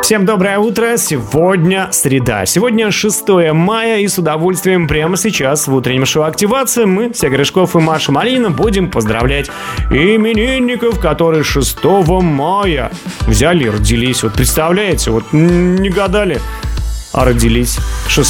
Всем доброе утро, сегодня среда. Сегодня 6 мая, и с удовольствием прямо сейчас в утреннем шоу «Активация» мы, Сергей Рыжков и Маша Малина, будем поздравлять именинников, которые 6 мая взяли и родились. Вот представляете, вот не гадали, а родились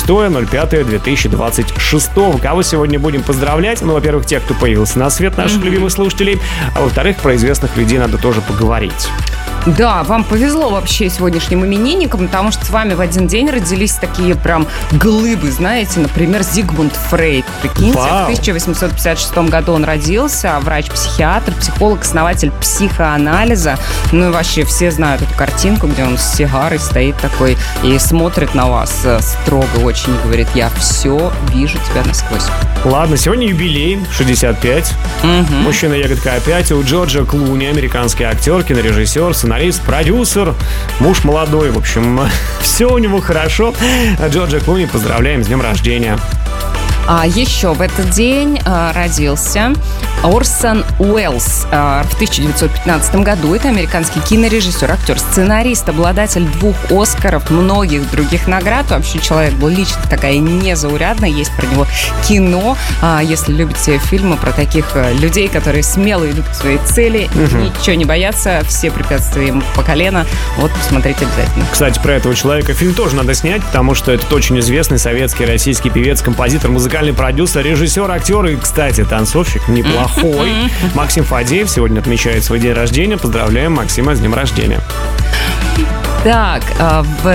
6.05.2026. Кого сегодня будем поздравлять? Ну, во-первых, тех, кто появился на свет, наших любимых слушателей, а во-вторых, про известных людей надо тоже поговорить. Да, вам повезло вообще сегодняшним именинникам, потому что с вами в один день родились такие прям глыбы, знаете, например, Зигмунд Фрейд. Прикиньте, в 1856 году он родился, врач-психиатр, психолог, основатель психоанализа. Ну и вообще все знают эту картинку, где он с сигарой стоит такой и смотрит на вас строго очень и говорит: я все вижу тебя насквозь. Ладно, сегодня юбилей, 65. Мужчина-ягодка опять. У Джорджа Клуни, американский актер, кинорежиссер, сценарист, продюсер, муж молодой. В общем, все у него хорошо. Джорджа Клуни поздравляем с днем рождения. А еще в этот день родился Орсон Уэллс. В 1915 году это американский кинорежиссер, актер, сценарист, обладатель 2 Оскаров, многих других наград. Вообще человек был лично такая незаурядная. Есть про него кино. Если любите фильмы про таких людей, которые смело идут к своей цели, ничего не боятся, все препятствия им по колено, вот посмотрите обязательно. Кстати, про этого человека фильм тоже надо снять, потому что это очень известный советский, российский певец, композитор, музыкальный продюсер, режиссер, актер и, кстати, танцовщик неплохой. Максим Фадеев сегодня отмечает свой день рождения. Поздравляем Максима с днем рождения. Так, в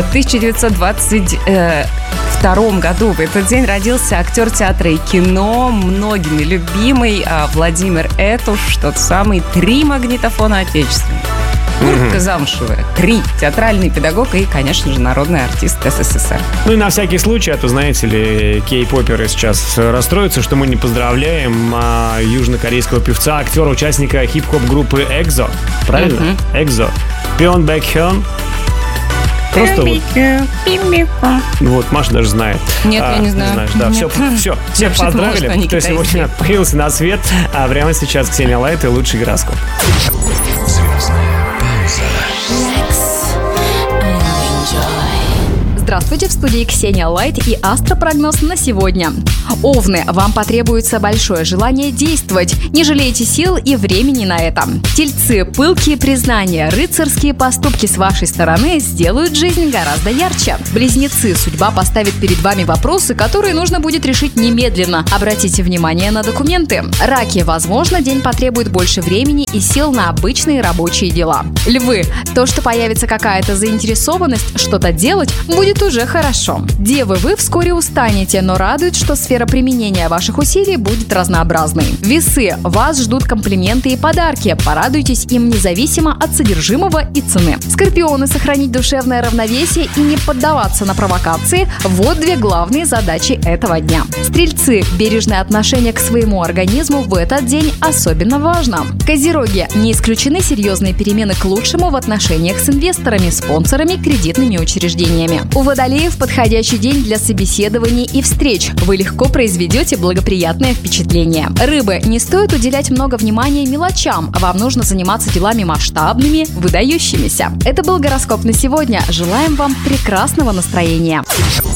1922 году в этот день родился актер театра и кино, многими любимый Владимир Этуш, тот самый 3 магнитофона отечественных. Куртка замшевая, 3, театральный педагог и, конечно же, народный артист СССР. Ну и на всякий случай, а то, знаете ли, кей-поперы сейчас расстроятся, что мы не поздравляем южнокорейского певца, актера, участника хип-хоп группы EXO. Правильно? EXO. Пион Бэкхён. Просто вот Маша даже знает. Нет, я не знаю. Не знаешь, да. Все, всех поздравили, кто сегодня появился на свет. А прямо сейчас Ксения Лайт и лучший гороскоп. Здравствуйте, в студии Ксения Лайт и астропрогноз на сегодня. Овны, вам потребуется большое желание действовать. Не жалейте сил и времени на это. Тельцы, пылкие признания, рыцарские поступки с вашей стороны сделают жизнь гораздо ярче. Близнецы, судьба поставит перед вами вопросы, которые нужно будет решить немедленно. Обратите внимание на документы. Раки, возможно, день потребует больше времени и сил на обычные рабочие дела. Львы, то, что появится какая-то заинтересованность что-то делать, будет уже хорошо. Девы, вы вскоре устанете, но радует, что сфера применения ваших усилий будет разнообразной. Весы, вас ждут комплименты и подарки. Порадуйтесь им независимо от содержимого и цены. Скорпионы, сохранить душевное равновесие и не поддаваться на провокации – вот 2 главные задачи этого дня. Стрельцы, бережное отношение к своему организму в этот день особенно важно. Козероги, не исключены серьезные перемены к лучшему в отношениях с инвесторами, спонсорами, кредитными учреждениями. У водолеев подходящий день для собеседований и встреч. Вы легко произведете благоприятное впечатление. Рыбы, не стоит уделять много внимания мелочам. Вам нужно заниматься делами масштабными, выдающимися. Это был гороскоп на сегодня. Желаем вам прекрасного настроения.